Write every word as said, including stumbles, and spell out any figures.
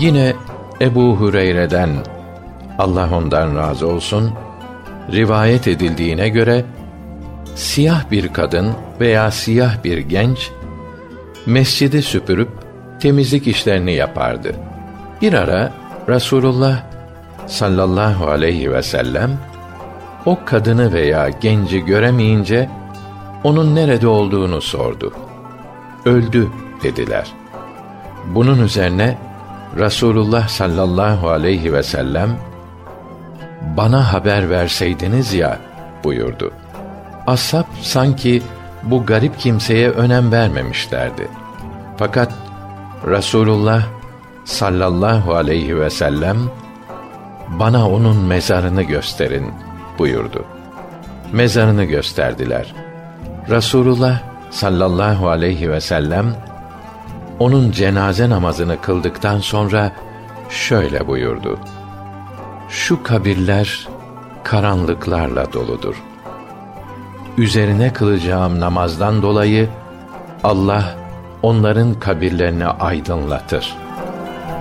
Yine Ebu Hureyre'den, Allah ondan razı olsun, rivayet edildiğine göre, siyah bir kadın veya siyah bir genç, mescidi süpürüp temizlik işlerini yapardı. Bir ara Resulullah sallallahu aleyhi ve sellem, o kadını veya genci göremeyince, onun nerede olduğunu sordu. Öldü dediler. Bunun üzerine Resulullah sallallahu aleyhi ve sellem, bana haber verseydiniz ya buyurdu. Ashab sanki bu garip kimseye önem vermemişlerdi. Fakat Resulullah sallallahu aleyhi ve sellem, bana onun mezarını gösterin buyurdu. Mezarını gösterdiler. Resulullah sallallahu aleyhi ve sellem, onun cenaze namazını kıldıktan sonra şöyle buyurdu: şu kabirler karanlıklarla doludur. Üzerine kılacağım namazdan dolayı Allah onların kabirlerini aydınlatır.